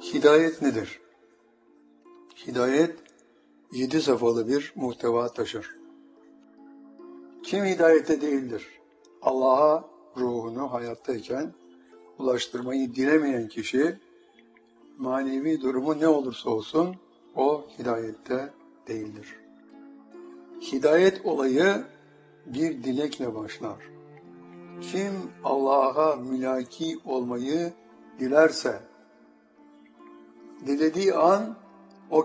Hidayet nedir? Hidayet 7 safhalı bir muhteva taşır. Kim hidayette değildir? Allah'a ruhunu hayattayken ulaştırmayı dilemeyen kişi, manevi durumu ne olursa olsun o hidayette değildir. Hidayet olayı bir dilekle başlar. Kim Allah'a mülaki olmayı dilerse, dilediği an